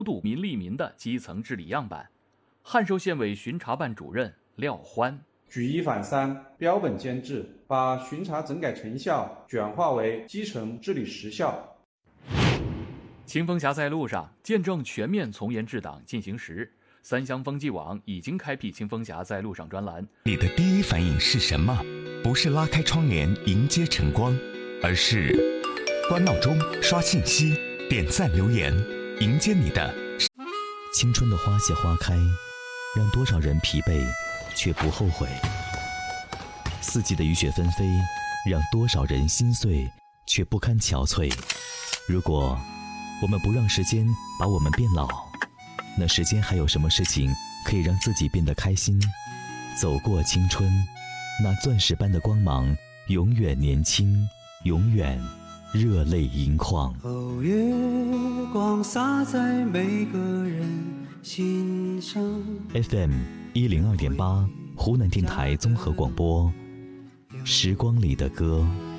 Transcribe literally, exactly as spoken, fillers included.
度民利民的基层治理样板。汉寿县委巡查办主任廖欢： 举一反三，标本兼治，把巡查整改成效转化为基层治理实效。 清风峡在路上，见证全面从严治党进行时。三湘风纪网已经开辟清风峡在路上专栏。 你的第一反应是什么？不是拉开窗帘迎接晨光，而是关闹钟、刷信息、点赞留言，迎接你的青春的花谢花开，让多少人疲惫却不后悔；四季的雨雪纷飞，让多少人心碎却不堪憔悴。如果我们不让时间把我们变老，那时间还有什么事情可以让自己变得开心？走过青春，那钻石般的光芒，永远年轻，永远热泪盈眶。 哦，月光洒在每个人心上。 F M 一零二点八，湖南电台综合广播，时光里的歌。